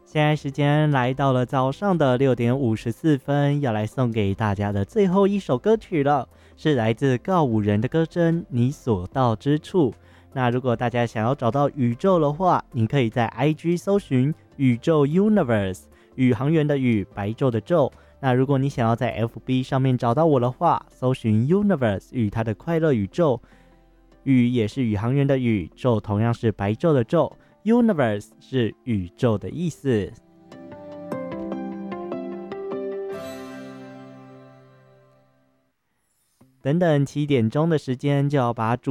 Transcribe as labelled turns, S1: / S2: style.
S1: 现在时间来到了早上的6点54分，要来送给大家的最后一首歌曲了，是来自告五人的歌声《你所到之处》。那如果大家想要找到宇宙的话，你可以在 IG 搜寻宇宙 Universe， 宇航员的宇，白昼的昼。那如果你想要在 FB 上面找到我的话，搜寻 Universe 与它的快乐宇宙，宇也是宇航员的宇，昼同样是白昼的昼。Universe 是宇宙的意思。等等7点钟的时间就要把主